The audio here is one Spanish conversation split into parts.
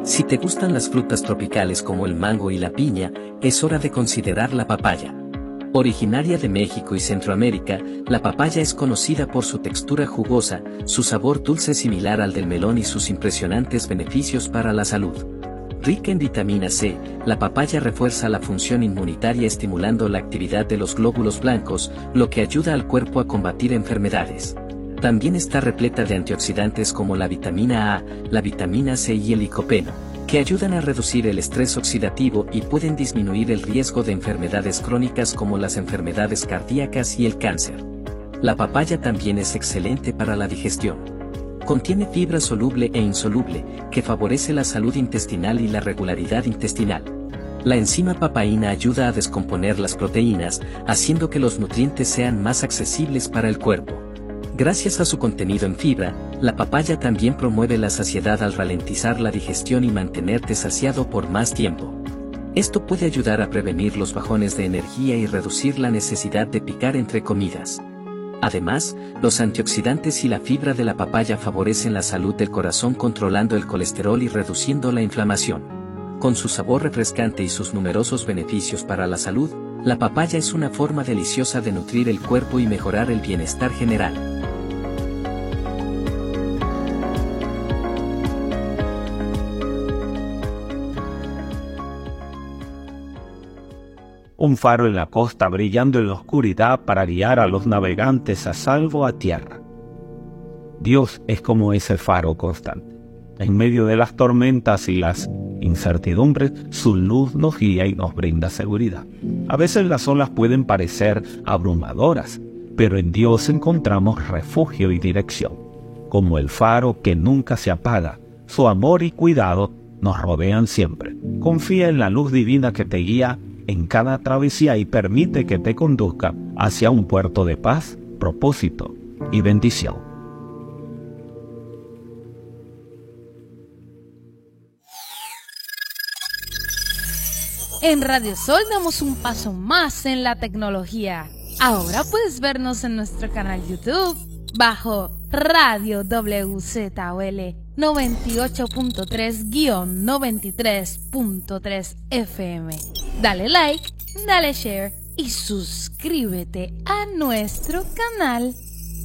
Si te gustan las frutas tropicales como el mango y la piña, es hora de considerar la papaya. Originaria de México y Centroamérica, la papaya es conocida por su textura jugosa, su sabor dulce similar al del melón y sus impresionantes beneficios para la salud. Rica en vitamina C, la papaya refuerza la función inmunitaria estimulando la actividad de los glóbulos blancos, lo que ayuda al cuerpo a combatir enfermedades. También está repleta de antioxidantes como la vitamina A, la vitamina C y el licopeno, que ayudan a reducir el estrés oxidativo y pueden disminuir el riesgo de enfermedades crónicas como las enfermedades cardíacas y el cáncer. La papaya también es excelente para la digestión. Contiene fibra soluble e insoluble, que favorece la salud intestinal y la regularidad intestinal. La enzima papaína ayuda a descomponer las proteínas, haciendo que los nutrientes sean más accesibles para el cuerpo. Gracias a su contenido en fibra, la papaya también promueve la saciedad al ralentizar la digestión y mantenerte saciado por más tiempo. Esto puede ayudar a prevenir los bajones de energía y reducir la necesidad de picar entre comidas. Además, los antioxidantes y la fibra de la papaya favorecen la salud del corazón controlando el colesterol y reduciendo la inflamación. Con su sabor refrescante y sus numerosos beneficios para la salud, la papaya es una forma deliciosa de nutrir el cuerpo y mejorar el bienestar general. Un faro en la costa brillando en la oscuridad para guiar a los navegantes a salvo a tierra. Dios es como ese faro constante. En medio de las tormentas y las incertidumbres, su luz nos guía y nos brinda seguridad. A veces las olas pueden parecer abrumadoras, pero en Dios encontramos refugio y dirección. Como el faro que nunca se apaga, su amor y cuidado nos rodean siempre. Confía en la luz divina que te guía en cada travesía y permite que te conduzca hacia un puerto de paz, propósito y bendición. En Radio Sol damos un paso más en la tecnología. Ahora puedes vernos en nuestro canal YouTube bajo Radio WZOL 98.3-93.3 FM. Dale like, dale share y suscríbete a nuestro canal.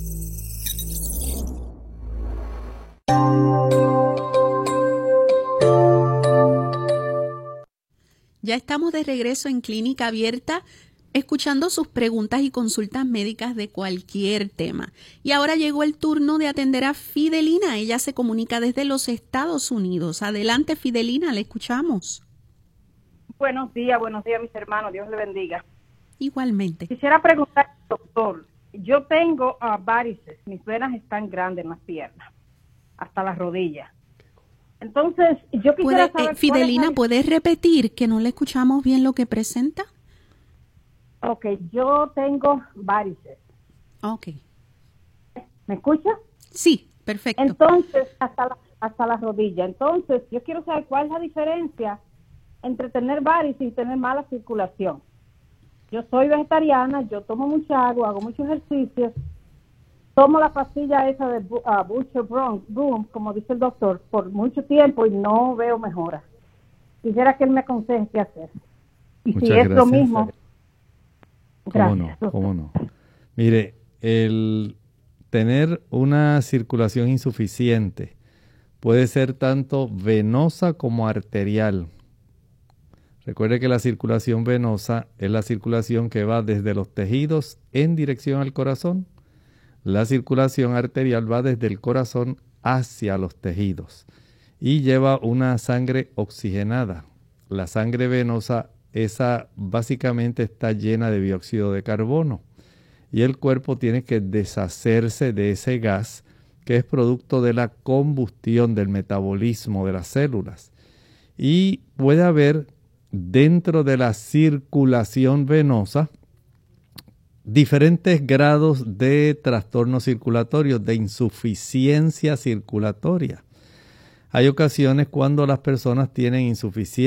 Ya estamos de regreso en Clínica Abierta, escuchando sus preguntas y consultas médicas de cualquier tema. Y ahora llegó el turno de atender a Fidelina. Ella se comunica desde los Estados Unidos. Adelante, Fidelina, le escuchamos. Buenos días, mis hermanos. Dios le bendiga. Igualmente. Quisiera preguntar, doctor, yo tengo varices. Mis venas están grandes en las piernas, hasta las rodillas. Entonces, yo quisiera saber... Fidelina, ¿puedes repetir que no le escuchamos bien lo que presenta? Ok, yo tengo varices. Ok. ¿Me escucha? Sí, perfecto. Entonces, hasta las rodillas. Entonces, yo quiero saber cuál es la diferencia entre tener varices y tener mala circulación. Yo soy vegetariana, yo tomo mucha agua, hago muchos ejercicios, tomo la pastilla esa de Butcher Broom, como dice el doctor, por mucho tiempo y no veo mejora. Quisiera que él me aconseje qué hacer. Y muchas si gracias. Es lo mismo... ¿Cómo no? Mire, el tener una circulación insuficiente puede ser tanto venosa como arterial. Recuerde que la circulación venosa es la circulación que va desde los tejidos en dirección al corazón. La circulación arterial va desde el corazón hacia los tejidos y lleva una sangre oxigenada. La sangre venosa, esa básicamente está llena de dióxido de carbono y el cuerpo tiene que deshacerse de ese gas que es producto de la combustión, del metabolismo de las células. Y puede haber dentro de la circulación venosa diferentes grados de trastornos circulatorios, de insuficiencia circulatoria. Hay ocasiones cuando las personas tienen insuficiencia